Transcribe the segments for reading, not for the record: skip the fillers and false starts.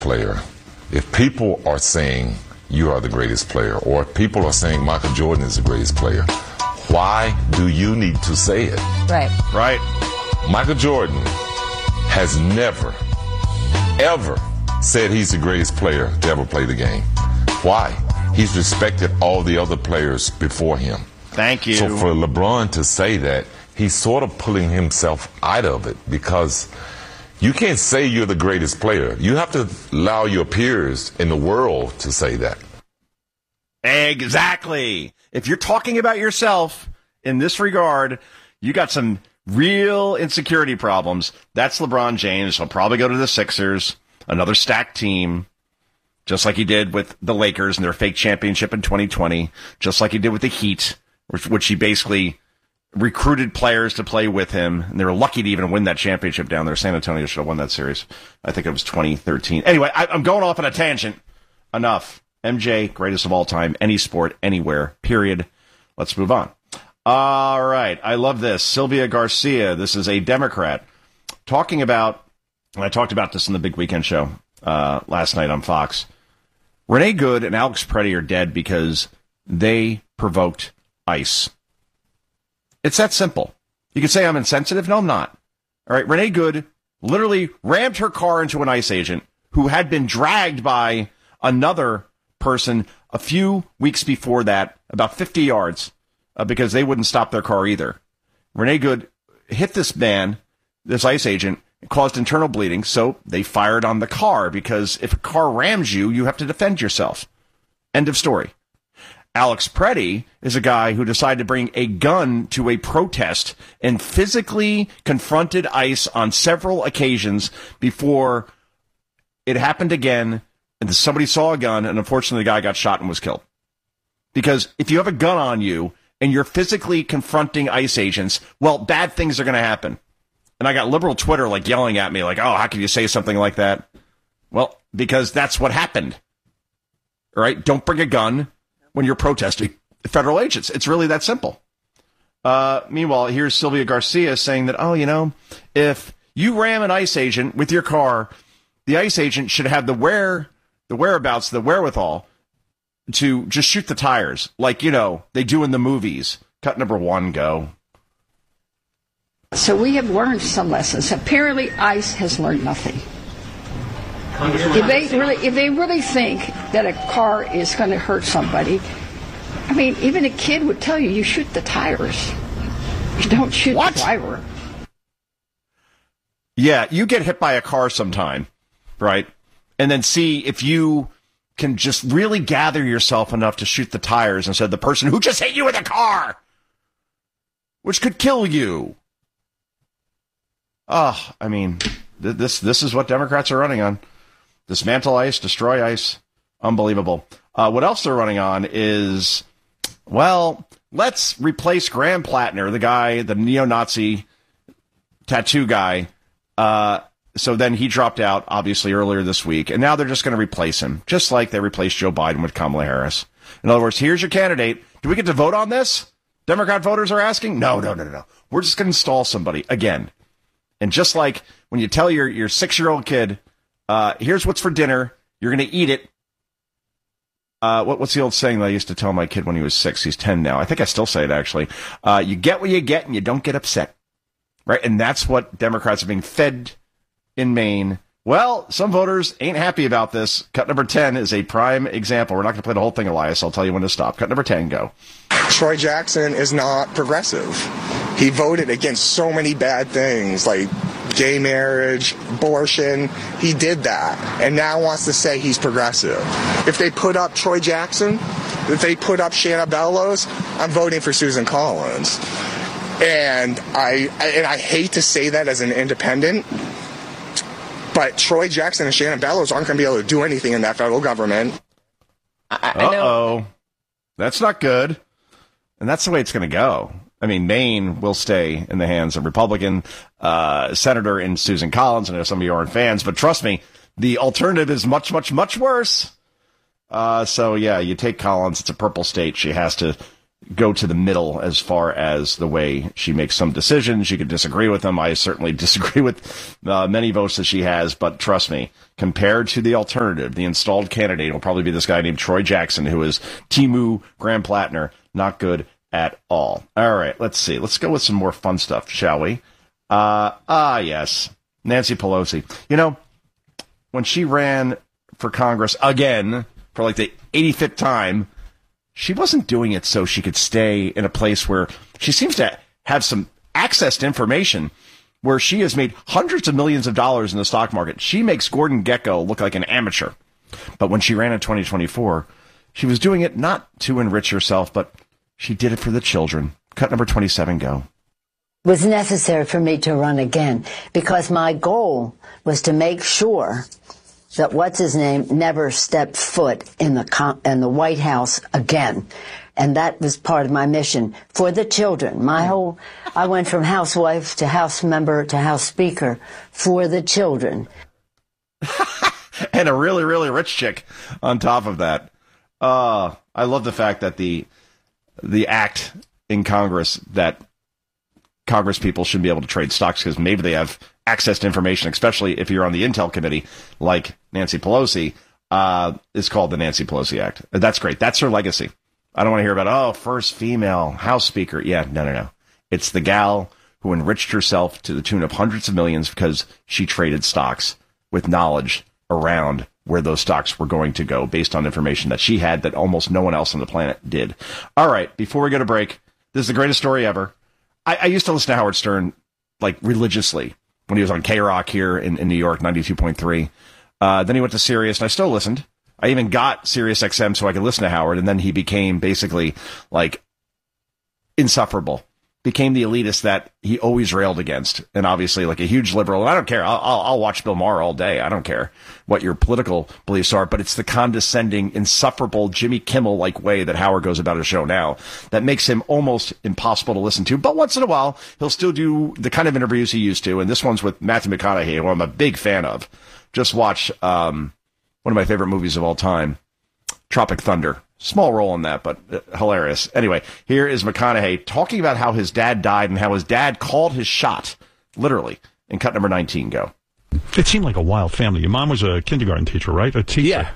player, if people are saying you are the greatest player, or if people are saying Michael Jordan is the greatest player, why do you need to say it? Right. Michael Jordan has never, ever said he's the greatest player to ever play the game. Why? He's respected all the other players before him. Thank you. So for LeBron to say that, he's sort of pulling himself out of it, because you can't say you're the greatest player. You have to allow your peers in the world to say that. Exactly. If you're talking about yourself in this regard, you got some real insecurity problems. That's LeBron James. He'll probably go to the Sixers, another stacked team, just like he did with the Lakers and their fake championship in 2020, just like he did with the Heat, which he basically recruited players to play with him, and they were lucky to even win that championship down there. San Antonio should have won that series. I think it was 2013. Anyway, I'm going off on a tangent. Enough. MJ, greatest of all time, any sport, anywhere, period. Let's move on. All right. I love this. Sylvia Garcia, this is a Democrat, talking about, and I talked about this in the Big Weekend Show last night on Fox. Renee Good and Alex Preddy are dead because they provoked ICE. It's that simple. You could say I'm insensitive. No, I'm not. All right. Renee Good literally rammed her car into an ICE agent who had been dragged by another person a few weeks before that, about 50 yards, because they wouldn't stop their car either. Renee Good hit this man, this ICE agent, caused internal bleeding, so they fired on the car, because if a car rams you, you have to defend yourself. End of story. Alex Preddy is a guy who decided to bring a gun to a protest and physically confronted ICE on several occasions before it happened again, and somebody saw a gun, and unfortunately the guy got shot and was killed. Because if you have a gun on you and you're physically confronting ICE agents, well, bad things are going to happen. And I got liberal Twitter like yelling at me like, oh, how can you say something like that? Well, because that's what happened. All right? Don't bring a gun when you're protesting federal agents. It's really that simple. Meanwhile, here's Sylvia Garcia saying that, oh, you know, if you ram an ICE agent with your car, the ICE agent should have the whereabouts, the wherewithal to just shoot the tires like, you know, they do in the movies. Cut number 1, go. So we have learned some lessons. Apparently, ICE has learned nothing. If they really think that a car is going to hurt somebody, I mean, even a kid would tell you shoot the tires. You don't shoot the driver. Yeah, you get hit by a car sometime, right? And then see if you can just really gather yourself enough to shoot the tires instead of the person who just hit you with a car, which could kill you. Oh, I mean, this is what Democrats are running on. Dismantle ICE, destroy ICE. Unbelievable. What else they're running on is, well, let's replace Graham Plattner, the guy, the neo-Nazi tattoo guy. So then he dropped out, obviously, earlier this week. And now they're just going to replace him, just like they replaced Joe Biden with Kamala Harris. In other words, here's your candidate. Do we get to vote on this? Democrat voters are asking? No. We're just going to install somebody again. And just like when you tell your 6-year-old kid, here's what's for dinner, you're going to eat it. What's the old saying that I used to tell my kid when he was 6? He's 10 now. I think I still say it, actually. You get what you get and you don't get upset. Right? And that's what Democrats are being fed in Maine. Well, some voters ain't happy about this. Cut number 10 is a prime example. We're not going to play the whole thing, Elias. I'll tell you when to stop. Cut number 10, go. Troy Jackson is not progressive. He voted against so many bad things like gay marriage, abortion. He did that and now wants to say he's progressive. If they put up Troy Jackson, if they put up Shanna Bellows, I'm voting for Susan Collins. And I hate to say that as an independent, but Troy Jackson and Shanna Bellows aren't going to be able to do anything in that federal government. Uh-oh. That's not good. And that's the way it's going to go. I mean, Maine will stay in the hands of Republican Senator in Susan Collins. I know some of you aren't fans, but trust me, the alternative is much, much, much worse. So, yeah, you take Collins. It's a purple state. She has to go to the middle as far as the way she makes some decisions. You could disagree with them. I certainly disagree with many votes that she has, but trust me, compared to the alternative, the installed candidate will probably be this guy named Troy Jackson, who is Timu Graham-Plattner. Not good at all. All right, let's see. Let's go with some more fun stuff, shall we? Yes. Nancy Pelosi. You know, when she ran for Congress again for like the 85th time, she wasn't doing it so she could stay in a place where she seems to have some access to information where she has made hundreds of millions of dollars in the stock market. She makes Gordon Gekko look like an amateur. But when she ran in 2024, she was doing it not to enrich herself, but she did it for the children. Cut number 27, go. It was necessary for me to run again because my goal was to make sure that what's-his-name never stepped foot in the White House again. And that was part of my mission for the children. I went from housewife to House member to House Speaker for the children. And a really, really rich chick on top of that. I love the fact that the act in Congress that Congress people should be able to trade stocks because maybe they have access to information, especially if you're on the Intel committee like Nancy Pelosi, is called the Nancy Pelosi Act. That's great. That's her legacy. I don't want to hear about, first female House Speaker. Yeah, no. It's the gal who enriched herself to the tune of hundreds of millions because she traded stocks with knowledge around where those stocks were going to go based on information that she had that almost no one else on the planet did. All right, before we go to break, this is the greatest story ever. I used to listen to Howard Stern like religiously when he was on K-Rock here in New York, 92.3. Then he went to Sirius, and I still listened. I even got Sirius XM so I could listen to Howard, and then he became basically like insufferable. Became the elitist that he always railed against, and obviously like a huge liberal. And I don't care. I'll watch Bill Maher all day. I don't care what your political beliefs are, but it's the condescending, insufferable Jimmy Kimmel-like way that Howard goes about his show now that makes him almost impossible to listen to. But once in a while, he'll still do the kind of interviews he used to, and this one's with Matthew McConaughey, who I'm a big fan of. Just watch one of my favorite movies of all time, Tropic Thunder. Small role in that, but hilarious. Anyway, here is McConaughey talking about how his dad died and how his dad called his shot, literally, in cut number 19. Go. It seemed like a wild family. Your mom was a kindergarten teacher, right? A teacher. Yeah.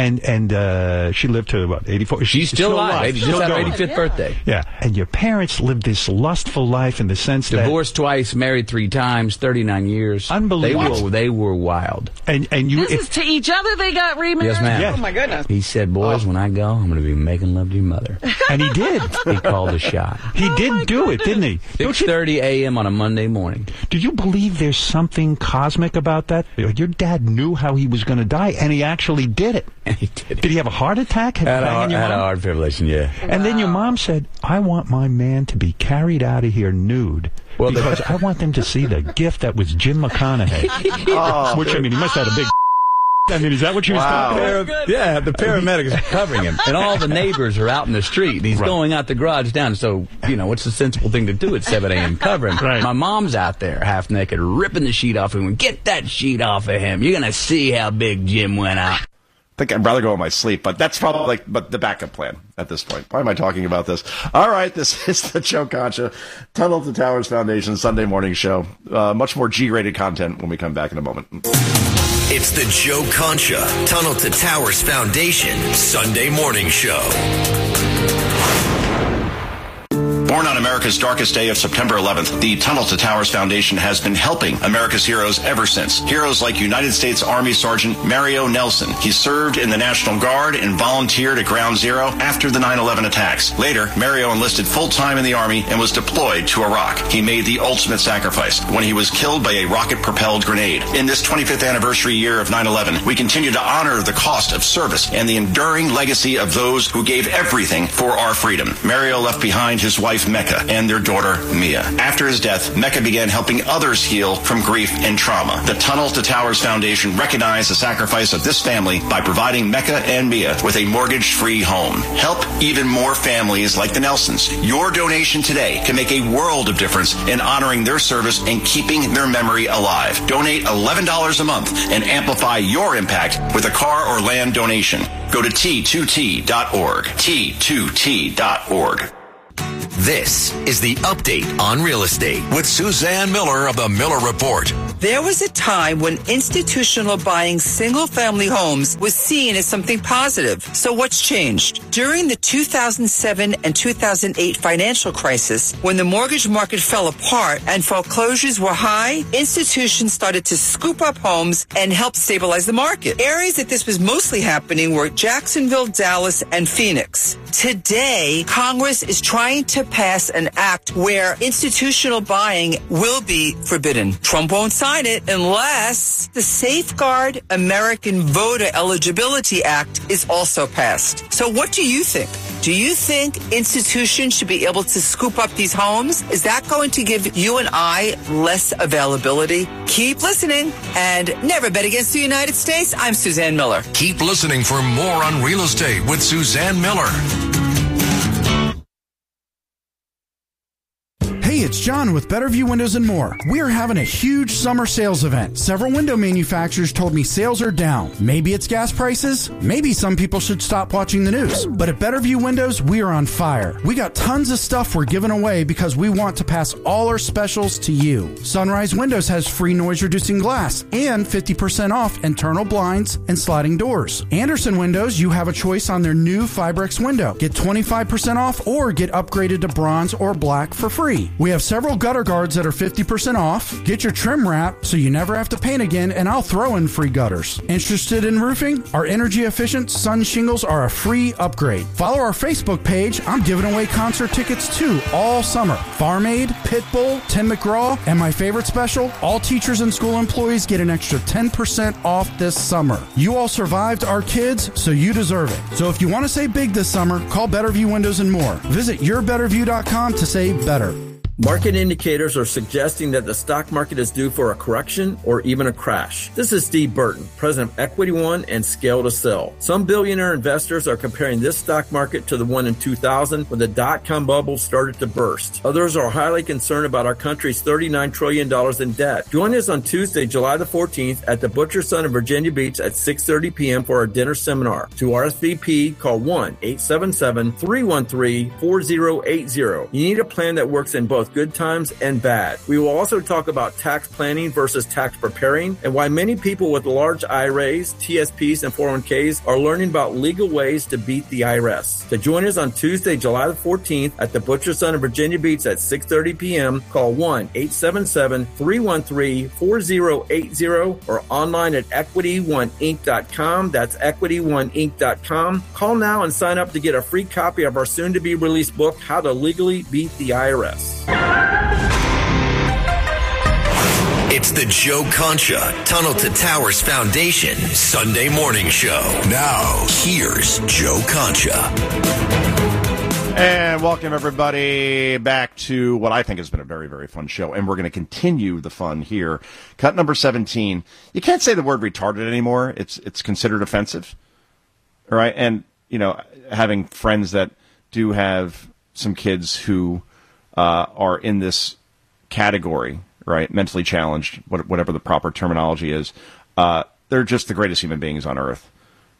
And she lived to, what, 84? She's still alive. She just had her 85th birthday. Yeah. And your parents lived this lustful life in the sense that... Divorced twice, married 3 times, 39 years. Unbelievable. They were wild. And you... This is to each other they got remarried? Yes, ma'am. Yes. Oh, my goodness. He said, boys, when I go, I'm going to be making love to your mother. And he did. He called a shot. He did do it, didn't he? 6:30 a.m. on a Monday morning. Do you believe there's something cosmic about that? Your dad knew how he was going to die, and he actually did it. And he did it. Did he have a heart attack? Had a heart fibrillation, yeah. And then your mom said, I want my man to be carried out of here nude. Well, because I want them to see the gift that was Jim McConaughey. Which, I mean, he must have had a big... I mean, is that what you was talking about? Yeah, the paramedics are covering him. And all the neighbors are out in the street. And he's going out the garage down. So, what's the sensible thing to do at 7 a.m. covering? Right. My mom's out there, half naked, ripping the sheet off him. Get that sheet off of him. You're going to see how big Jim went out. I think I'd rather go in my sleep, but that's probably but the backup plan at this point. Why am I talking about this? All right, this is the Joe Concha Tunnel to Towers Foundation Sunday morning show. Much more G-rated content when we come back in a moment. It's the Joe Concha Tunnel to Towers Foundation Sunday morning show. Born on America's darkest day of September 11th, the Tunnel to Towers Foundation has been helping America's heroes ever since. Heroes like United States Army Sergeant Mario Nelson. He served in the National Guard and volunteered at Ground Zero after the 9/11 attacks. Later, Mario enlisted full-time in the Army and was deployed to Iraq. He made the ultimate sacrifice when he was killed by a rocket-propelled grenade. In this 25th anniversary year of 9/11, we continue to honor the cost of service and the enduring legacy of those who gave everything for our freedom. Mario left behind his wife Mecca and their daughter Mia. After his death, Mecca began helping others heal from grief and trauma. The Tunnel to Towers Foundation recognized the sacrifice of this family by providing Mecca and Mia with a mortgage-free home. Help even more families like the Nelsons. Your donation today can make a world of difference in honoring their service and keeping their memory alive. Donate $11 a month and amplify your impact with a car or land donation. Go to T2T.org. T2T.org. This is the Update on Real Estate with Suzanne Miller of the Miller Report. There was a time when institutional buying single-family homes was seen as something positive. So what's changed? During the 2007 and 2008 financial crisis, when the mortgage market fell apart and foreclosures were high, institutions started to scoop up homes and help stabilize the market. Areas that this was mostly happening were Jacksonville, Dallas, and Phoenix. Today, Congress is trying to pass an act where institutional buying will be forbidden. Trump won't sign it unless the Safeguard American Voter Eligibility Act is also passed. So what do you think? Do you think institutions should be able to scoop up these homes? Is that going to give you and I less availability? Keep listening and never bet against the United States. I'm Suzanne Miller. Keep listening for more on real estate with Suzanne Miller. Hey, it's John with Better View Windows and More. We are having a huge summer sales event. Several window manufacturers told me sales are down. Maybe it's gas prices. Maybe some people should stop watching the news. But at Better View Windows, we are on fire. We got tons of stuff we're giving away because we want to pass all our specials to you. Sunrise Windows has free noise-reducing glass and 50% off internal blinds and sliding doors. Anderson Windows, you have a choice on their new Fibrex window. Get 25% off or get upgraded to bronze or black for free. We have several gutter guards that are 50% off. Get your trim wrap so you never have to paint again, and I'll throw in free gutters. Interested in roofing? Our energy-efficient sun shingles are a free upgrade. Follow our Facebook page. I'm giving away concert tickets too all summer. Farm Aid, Pitbull, Tim McGraw, and my favorite special, all teachers and school employees get an extra 10% off this summer. You all survived our kids, so you deserve it. So if you want to say big this summer, call Better View Windows and More. Visit yourbetterview.com to say better. Market indicators are suggesting that the stock market is due for a correction or even a crash. This is Steve Burton, president of Equity One and Scale to Sell. Some billionaire investors are comparing this stock market to the one in 2000 when the dot-com bubble started to burst. Others are highly concerned about our country's $39 trillion in debt. Join us on Tuesday, July the 14th at the Butcher Son in Virginia Beach at 6:30 p.m. for our dinner seminar. To RSVP, call 1-877-313-4080. You need a plan that works in both good times and bad. We will also talk about tax planning versus tax preparing and why many people with large IRAs, TSPs, and 401ks are learning about legal ways to beat the IRS. To join us on Tuesday, July the 14th at the Butcher Son in Virginia Beach at 6:30 p.m., call 1-877-313-4080 or online at EquityOneInc.com. That's EquityOneInc.com. Call now and sign up to get a free copy of our soon-to-be released book, How to Legally Beat the IRS. It's the Joe Concha Tunnel to Towers Foundation Sunday morning show. Now, here's Joe Concha. And welcome, everybody, back to what I think has been a very, very fun show. And we're going to continue the fun here. Cut number 17. You can't say the word retarded anymore. It's considered offensive. All right? And, you know, having friends that do have some kids who are in this category, right, mentally challenged, whatever the proper terminology is, they're just the greatest human beings on earth.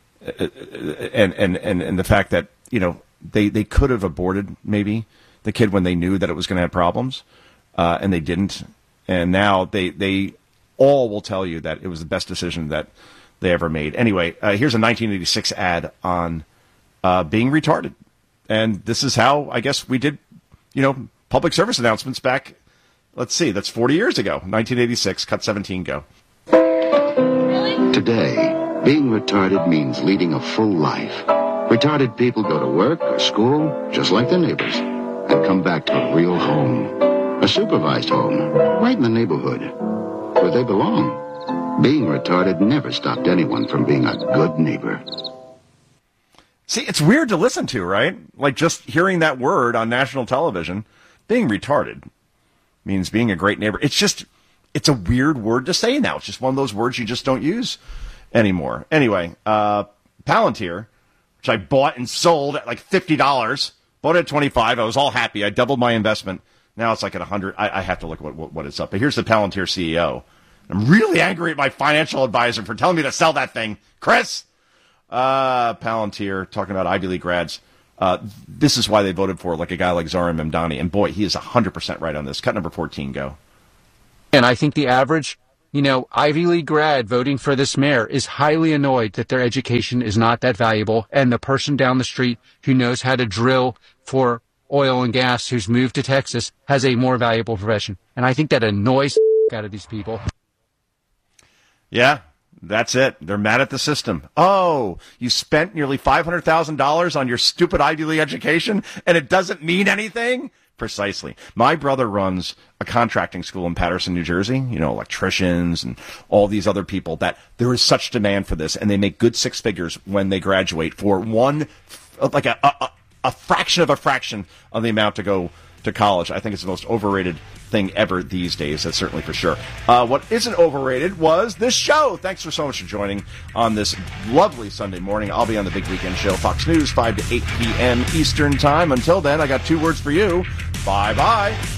And the fact that, you know, they could have aborted maybe the kid when they knew that it was going to have problems, and they didn't. And now they all will tell you that it was the best decision that they ever made. Anyway, here's a 1986 ad on being retarded. And this is how, I guess, we did, you know, public service announcements back, let's see, that's 40 years ago, 1986, cut 17, go. Today, being retarded means leading a full life. Retarded people go to work or school, just like their neighbors, and come back to a real home. A supervised home, right in the neighborhood, where they belong. Being retarded never stopped anyone from being a good neighbor. See, it's weird to listen to, right? Like just hearing that word on national television. Being retarded means being a great neighbor. It's a weird word to say now. It's just one of those words you just don't use anymore. Anyway, Palantir, which I bought and sold at like $50, bought it at $25. I was all happy. I doubled my investment. Now it's like at $100. I have to look at what it's up. But here's the Palantir CEO. I'm really angry at my financial advisor for telling me to sell that thing. Chris, Palantir, talking about Ivy League grads. This is why they voted for like a guy like Zohran Mamdani. And boy, he is 100% right on this. Cut number 14, go. And I think the average, Ivy League grad voting for this mayor is highly annoyed that their education is not that valuable, and the person down the street who knows how to drill for oil and gas who's moved to Texas has a more valuable profession. And I think that annoys out of these people. Yeah, that's it. They're mad at the system. Oh, you spent nearly $500,000 on your stupid Ivy League education, and it doesn't mean anything? Precisely. My brother runs a contracting school in Paterson, New Jersey, electricians and all these other people, that there is such demand for this, and they make good six figures when they graduate for a fraction of the amount to go to college. I think it's the most overrated thing ever these days. That's certainly for sure. What isn't overrated was this show. Thanks so much for joining on this lovely Sunday morning. I'll be on the Big Weekend Show, Fox News, 5 to 8 p.m. Eastern Time. Until then, I got two words for you. Bye-bye.